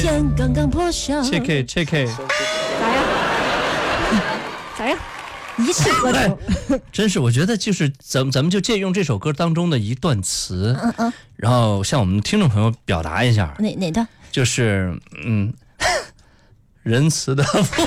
天刚刚破晓。 check it， 咋样？一气呵成。 真是，我觉得就是咱们就借用这首歌当中的一段词，然后向我们听众朋友表达一下。 哪段？ 就是仁慈的父，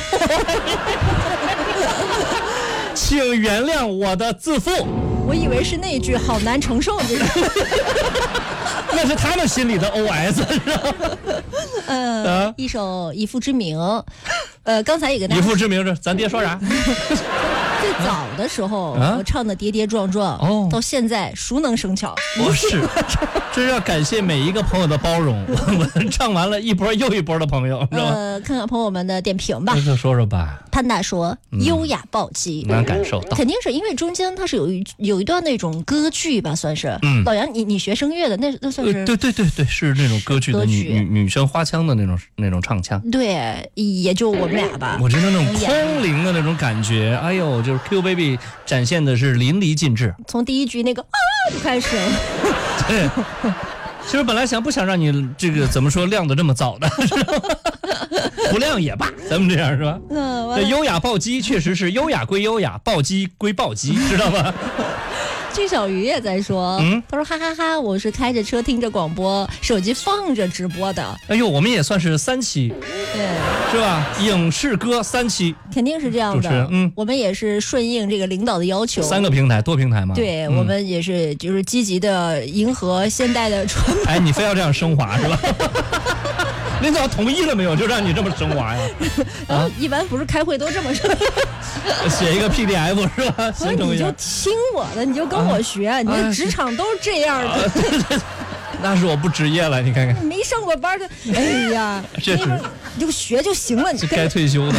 请原谅我的自负。 我以为是那句好难承受， 那是他们心里的 OS， 是吧？ 一首以父之名，刚才也跟大家以父之名是咱爹说啥？ 最早的时候，我唱的跌跌撞撞，到现在熟能生巧。 不是，真是要感谢每一个朋友的包容。我唱完了一波又一波的朋友，知道吗？ 看看朋友们的点评吧。 就说说吧。 潘大说优雅暴击， 能感受到， 肯定是因为中间它是有一段那种歌剧吧，算是。老杨，你学声乐的，那算是。 对，是那种歌剧的女生花腔的那种唱腔。 对，也就我们俩吧。 我觉得那种空灵的那种感觉，哎呦，就是 Q Baby 展现的是淋漓尽致。 从第一句那个就开始。 对。其实本来不想让你这个怎么说亮的这么早的，不亮也罢，咱们这样是吧？优雅暴击确实是优雅归优雅，暴击归暴击，知道吗？ 金小鱼也在说，他说哈哈哈，我是开着车听着广播，手机放着直播的。 哎呦，我们也算是3期， 对， 是吧？影视歌3期， 肯定是这样的。我们也是顺应这个领导的要求 ，3个平台，多平台嘛。 对，我们也是就是积极的迎合现代的传统。 哎，你非要这样升华是吧？领导同意了没有？就让你这么升华呀？ 一般不是开会都这么说。 写一个 PDF 是吧？ 所以你就听我的，你就跟我学，你的职场都是这样的。 那是我不职业了，你看看。 没上过班的，哎呀， 这是你就学就行了，你该退休的。